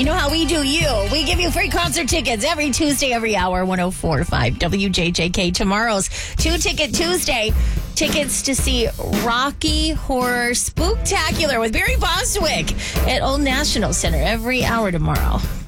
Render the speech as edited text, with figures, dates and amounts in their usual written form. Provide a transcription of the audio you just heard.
You know how we do you. We give you free concert tickets every Tuesday, every hour, 104.5 WJJK. Tomorrow's 2-Ticket Tuesday. Tickets to see Rocky Horror Spooktacular with Barry Bostwick at Old National Center every hour tomorrow.